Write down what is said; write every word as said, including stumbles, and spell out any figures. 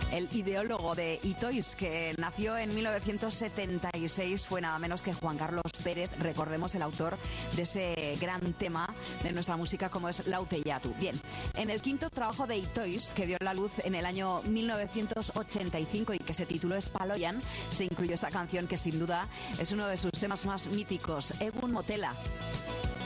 El ideólogo de Itoiz, que nació en mil novecientos setenta y seis, fue nada menos que Juan Carlos Pérez, recordemos el autor de ese gran tema de nuestra música como es Lauteyatu. Bien, en el quinto trabajo de Itoiz, que dio la luz en el año mil novecientos ochenta y cinco y que se tituló Espaloian, se incluyó esta canción que sin duda es uno de sus temas más míticos, Egun Motela.